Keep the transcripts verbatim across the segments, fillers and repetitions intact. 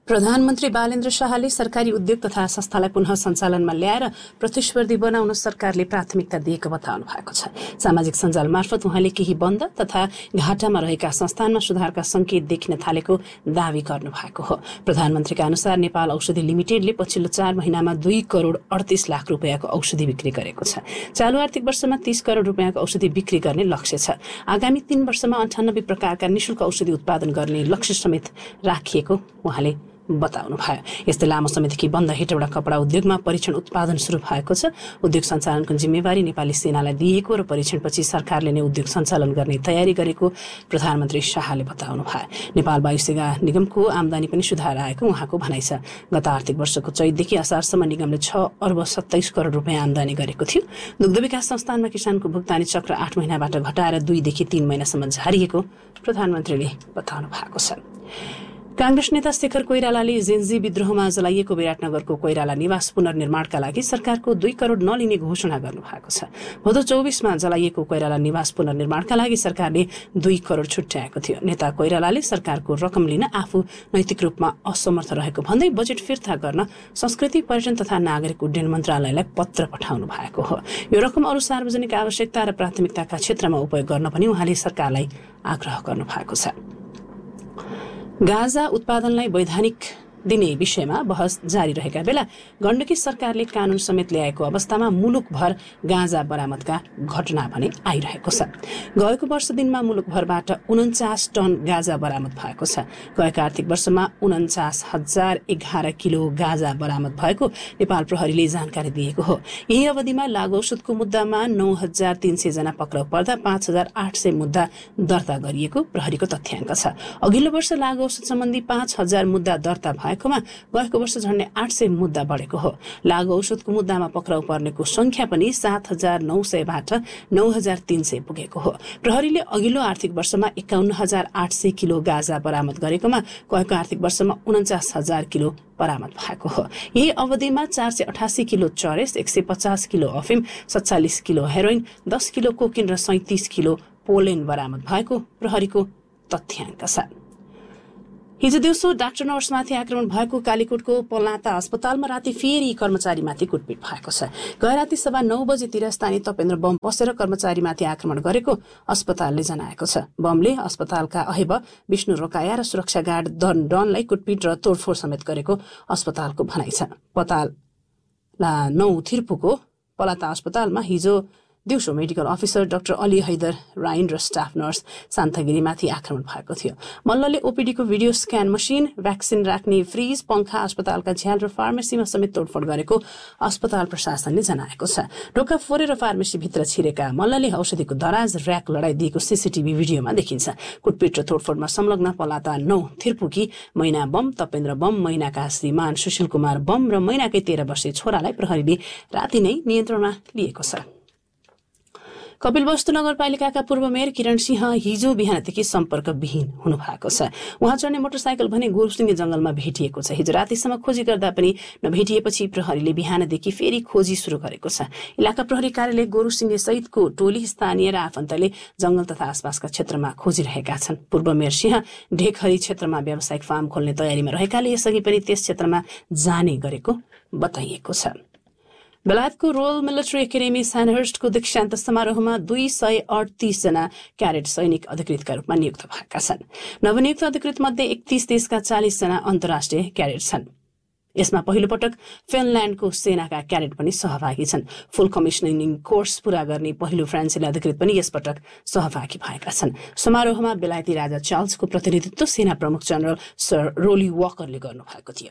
प्रधानमन्त्री बालेन्द्र शाहले सरकारी उद्योग तथा संस्थालाई पुनः सञ्चालनमा ल्याएर प्रतिस्पर्धी बनाउन सरकारले प्राथमिकता दिएको बताउनु भएको छ। सामाजिक सञ्जाल मार्फत उहाँले केही बन्द तथा घाटामा रहेका संस्थानमा सुधारका संकेत देखिन थालेको दावी गर्नु भएको हो। प्रधानमन्त्रीका अनुसार नेपाल औषधि लिमिटेडले पछिल्लो चार महिनामा दुई करोड़ अडतीस लाख रुपियाँको औषधि बिक्री गरेको छ। चालू आर्थिक वर्षमा तीस करोड़ रुपियाँको औषधि बिक्री गर्ने लक्ष्य छ। आगामी तीन वर्षमा अन्ठानब्बे प्रकारका निशुल्क औषधि उत्पादन गर्ने लक्ष्य समेत राखिएको उहाँले बताउनु भयो। यस्तै लामो समयदेखि बन्द हेटौडा कपडा उद्योगमा परीक्षण उत्पादन शुरू भएको छ। उद्योग सञ्चालनको जिम्मेवारी नेपाली सेनालाई दिएको र परीक्षणपछि सरकारले नै उद्योग सञ्चालन गर्ने तयारी गरेको प्रधानमन्त्री शाहले बताउनु भयो। नेपाल वायुसेवा निगमको आमदानी पनि सुधार आएको उहाँको भनाइ छ। गत आर्थिक वर्षको चैतदेखि असारसम्म निगमले छ अर्ब सत्ताइस करोड़ रुपियाँ आमदानी गरेको थियो। दुग्ध विकास संस्थानमा किसानको भुक्तानी चक्र आठ महिनाबाट घटाएर दुईदेखि तीन महिनासम्म झारिएको प्रधानमन्त्रीले बताउनु भएको छ। कांग्रेस नेता शेखर कोइरालाले जेन्जी विद्रोहमा जलाइएको विराटनगरको कोइराला निवास पुनर्निर्माणका लागि सरकारको दुई करोड़ नलिने घोषणा गर्नु भएको छ। भदौ चौबीसमा जलाइएको कोइराला निवास पुनर्निर्माणका लागि सरकारले दुई करोड़ छुट्याएको थियो। नेता कोइरालाले सरकारको रकम लिन आफू नैतिक रूपमा असमर्थ रहेको भन्दै बजेट फिर्ता गर्न संस्कृति, पर्यटन तथा नागरिक उड्डयन मन्त्रालयलाई पत्र पठाउनु भएको हो। यो रकम अरू सार्वजनिक आवश्यकता र प्राथमिकताका क्षेत्रमा उपयोग गर्न पनि उहाँले सरकारलाई आग्रह गर्नु भएको छ। गाँजा उत्पादनलाई वैधानिक दिने विषयमा बहस जारी रहेका बेला गण्डकी सरकारले कानून समेत ल्याएको अवस्थामा मुलुकभर गाँजा बरामदका घटना भने आइरहेको छ। गएको वर्ष दिनमा मुलुकभरबाट उन्चास टन गाँजा बरामद भएको छ। गएको आर्थिक वर्षमा उन्चास हजार एघार किलो गाँजा बरामद भएको नेपाल प्रहरीले जानकारी दिएको हो। यही अवधिमा लागु औषधको मुद्दामा नौ हजार तीन सय जना पक्राउ पर्दा पाँच हजार आठ सय मुद्दा दर्ता गरिएको प्रहरीको तथ्याङ्क छ। अघिल्लो वर्ष लागु औषध सम्बन्धी पाँच हजार मुद्दा दर्ता भएकोमा गएको वर्ष झण्डै आठ सय मुद्दा बढेको हो। लागु औषधको मुद्दामा पक्राउ पर्नेको संख्या पनि सात हजार नौ सयबाट नौ हजार तीन सय पुगेको हो। प्रहरीले अघिल्लो आर्थिक वर्षमा एकाउन्न हजार आठ सय किलो गाँजा बरामद गरेकोमा गएको आर्थिक वर्षमा उन्चास हजार किलो बरामद भएको हो। यही अवधिमा चार सय अठासी किलो चरेस, एक सय पचास किलो अफिम, सत्तालिस किलो हेरोइन, दस किलो कोकिन र सैतिस किलो पोलेन बरामद भएको प्रहरीको तथ्याङ्क छ। हिजो दिउँसो डाक्टर नर्समाथि आक्रमण भएको कालीकोटको पलाता अस्पतालमा राति फेरि कर्मचारीमाथि कुटपिट भएको छ। गए राति सभा नौ बजेतिर स्थानीय तपेन्द्र बम पसेर कर्मचारीमाथि आक्रमण गरेको अस्पतालले जनाएको छ। बमले अस्पतालका अहेब विष्णु रोकाया र सुरक्षा गार्ड दन डनलाई कुटपिट र तोडफोड समेत गरेको अस्पतालको भनाइ छ। पताला नौ थिर्पुको पलाता अस्पतालमा हिजो दिउँसो medical officer doctor Ali Haidar राइन र स्टाफ नर्स शान्तगिरीमाथि आक्रमण भएको थियो। मल्लले ओपीडीको भिडियो स्क्यान मसिन, भ्याक्सिन राख्ने फ्रिज, पंखा, अस्पतालका झ्याल र फार्मेसीमा समेत तोडफोड गरेको अस्पताल प्रशासनले जनाएको छ। ढोका फोरेर फार्मेसी भित्र छिरेका मल्लले औषधिको दराज, र्याक लडाइदिएको सीसीटीभी भिडियोमा देखिन्छ। कुटपिट र तोडफोडमा संलग्न पलाता नौ थिर्पुकी मैना बम, तपेन्द्र बम, मैनाका श्रीमान सुशील कुमार बम र मैनाकै तेह्र वर्षीय छोरालाई प्रहरीले राति नै नियन्त्रणमा लिएको छ। कपिलवस्तु नगरपालिकाका पूर्व मेयर किरण सिंह हिजो बिहानदेखि सम्पर्कविहीन हुनु भएको छ। उहाँ चढ्ने मोटरसाइकल भने गोरुसिंगे जंगलमा भेटिएको छ। हिजो रातिसम्म खोजी गर्दा पनि नभेटिएपछि प्रहरीले बिहानदेखि फेरि खोजी शुरू गरेको छ। इलाका प्रहरी कार्यालय गोरुसिंगे सहितको टोली, स्थानीय र आफन्तले जंगल तथा आसपासका क्षेत्रमा खोजिरहेका छन्। पूर्व मेयर सिंह ढेकहरी क्षेत्रमा व्यावसायिक फार्म खोल्ने तयारीमा रहेकाले यसअघि पनि त्यस क्षेत्रमा जाने गरेको बताइएको छ। बेलायतको रोयल मिलिट्री एकाडेमी सैनहर्स्टको दीक्षान्त समारोहमा दुई सय अडतीस जना क्याडेट सैनिक अधिकृतका रूपमा नियुक्त भएका छन्। नवनियुक्त अधिकृत मध्ये एकतीस देशका चालीस जना अन्तर्राष्ट्रिय क्याडेट छन्। यसमा पहिलो पटक फिनल्याण्डको सेनाका क्याडेट पनि सहभागी छन्। फुल कमिसनिङ कोर्स पूरा गर्ने पहिलो फ्रान्सेली अधिकृत पनि यसपटक सहभागी भएका छन्। समारोहमा बेलायती राजा चार्ल्सको प्रतिनिधित्व सेना प्रमुख जनरल सर रोली वकरले गर्नुभएको थियो।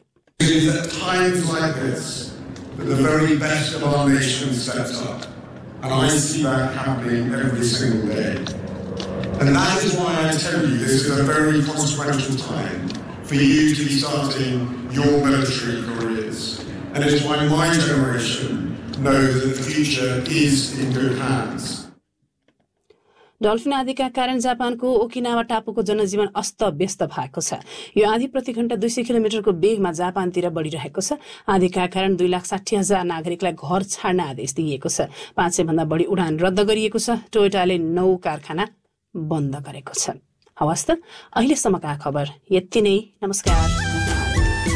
But the very best of our nation steps up. And I see that happening every single day. And that is why I tell you this is a very consequential time for you to be starting your military careers. And it is why my generation knows that the future is in good hands. Dolphin आदिका कारण जापानको Okinawa टापुको जनजीवन अस्त व्यस्त भएको छ। यो आधी प्रति घण्टा दुई सय किलोमिटरको वेगमा जापानतिर बढ़िरहेको छ। आदिका कारण दुई लाख साठी हजार नागरिकलाई घर छाड्न आदेश दिइएको छ। पाँच सय भन्दा बढी उडान रद्द गरिएको छ। टोयोटाले नौ कारखाना बन्द गरेको छ। हवस् त अहिलेसम्मका खबर यति नै। नमस्कार।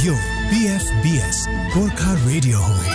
यो पीएफबीएस गोर्खा रेडियो हो।